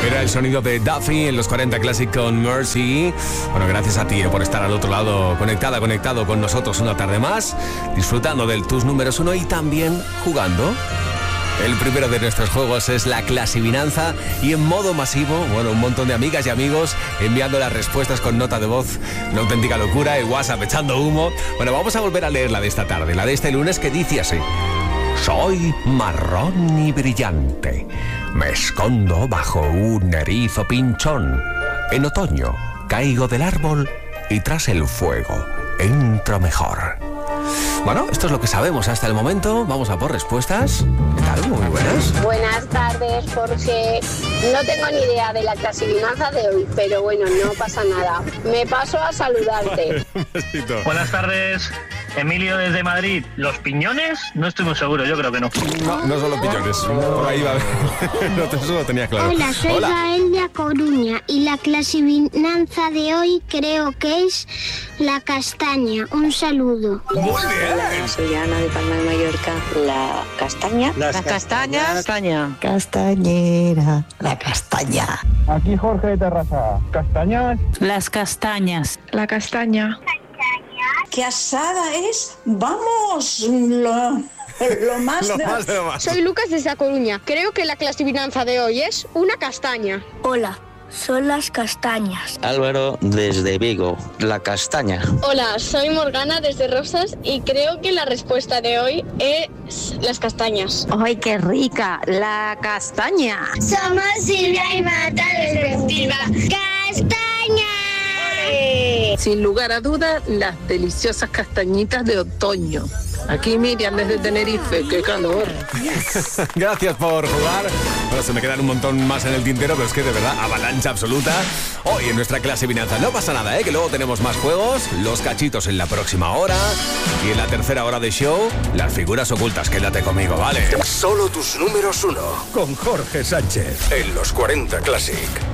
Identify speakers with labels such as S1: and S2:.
S1: Era el sonido de Duffy en los 40 Classic con Mercy. Bueno, gracias a ti por estar al otro lado, conectado con nosotros una tarde más, disfrutando del Tus Números 1 y también jugando. El primero de nuestros juegos es la clasivinanza y en modo masivo, bueno, un montón de amigas y amigos enviando las respuestas con nota de voz, una auténtica locura, el WhatsApp echando humo. Bueno, vamos a volver a leer la de esta tarde, la de este lunes, que dice así: soy marrón y brillante, me escondo bajo un erizo pinchón. En otoño caigo del árbol y tras el fuego entro mejor. Bueno, esto es lo que sabemos hasta el momento. Vamos a por respuestas. ¿Qué tal? Muy buenas.
S2: Buenas tardes, Jorge. No tengo ni idea de la clasivinanza de hoy, pero bueno, no pasa nada. Me paso a saludarte.
S1: Un besito.
S3: Buenas tardes, Emilio desde Madrid. ¿Los piñones? No estoy muy seguro, yo creo que no.
S1: No son los piñones. Por ahí va. Eso lo tenía claro.
S4: Hola, soy Gael de A Coruña y la clasivinanza de hoy creo que es la castaña. Un saludo.
S1: Muy bien.
S5: Soy Ana de Palma de Mallorca. La castaña.
S6: Las castañas.
S5: Castaña.
S6: Castañera. La castaña.
S7: Aquí Jorge de Terraza. ¿Castañas?
S8: Las castañas.
S9: La castaña.
S10: ¿Qué asada es? Vamos, lo más
S1: de lo más.
S2: Soy Lucas desde A Coruña. Creo que la clasivinanza de hoy es una castaña.
S4: Hola, son las castañas.
S11: Álvaro desde Vigo, la castaña.
S2: Hola, soy Morgana desde Rosas y creo que la respuesta de hoy es las castañas.
S5: ¡Ay, qué rica! La castaña.
S4: Somos Silvia y Marta desde Estiva. ¡Castaña!
S9: Sin lugar a dudas, las deliciosas castañitas de otoño. Aquí Miriam desde Tenerife, qué calor.
S1: Gracias por jugar. Bueno, se me quedan un montón más en el tintero, pero es que de verdad, avalancha absoluta hoy en nuestra clasivinanza. No pasa nada, que luego tenemos más juegos, los cachitos en la próxima hora y en la tercera hora de show, las figuras ocultas. Quédate conmigo, ¿vale?
S12: Solo Tus Números 1 con Jorge Sánchez en los 40 Classic.